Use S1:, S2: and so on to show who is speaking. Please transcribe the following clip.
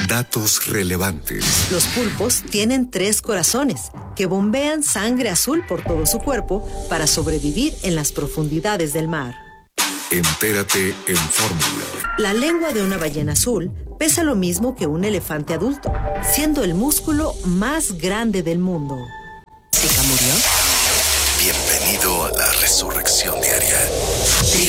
S1: Datos relevantes.
S2: Los pulpos tienen 3 corazones que bombean sangre azul por todo su cuerpo para sobrevivir en las profundidades del mar.
S1: Entérate en Fórmula.
S2: La lengua de una ballena azul pesa lo mismo que un elefante adulto, siendo el músculo más grande del mundo. ¿Zika murió?
S1: Bienvenido a la resurrección diaria.